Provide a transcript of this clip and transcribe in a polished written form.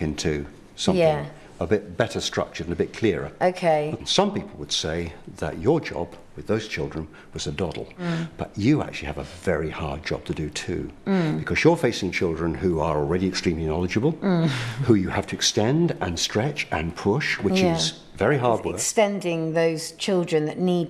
into something Yeah. a bit better structured and a bit clearer. Okay. And some people would say that your job with those children was a doddle, but you actually have a very hard job to do too, because you're facing children who are already extremely knowledgeable, who you have to extend and stretch and push, which Yeah. is very hard work. Extending those children that need